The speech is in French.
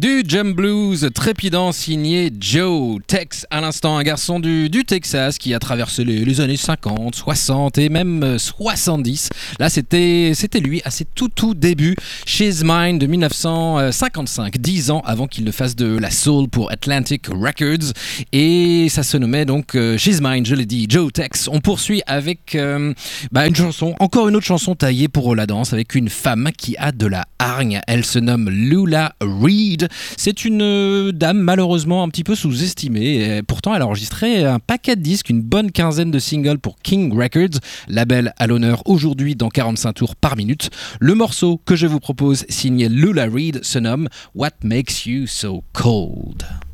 Du jump blues trépidant signé Joe Tex, à l'instant un garçon du Texas qui a traversé les années 50, 60 et même 70. Là c'était lui à ses tout débuts, She's Mine de 1955, 10 ans avant qu'il ne fasse de la soul pour Atlantic Records, et ça se nommait donc She's Mine, je l'ai dit, Joe Tex. On poursuit avec une chanson, encore une autre chanson taillée pour la danse, avec une femme qui a de la hargne. Elle se nomme Lula Reed. C'est une dame malheureusement un petit peu sous-estimée. Pourtant, elle a enregistré un paquet de disques, une bonne quinzaine de singles pour King Records, label à l'honneur aujourd'hui dans 45 tours par minute. Le morceau que je vous propose, signé Lula Reed, se nomme What Makes You So Cold.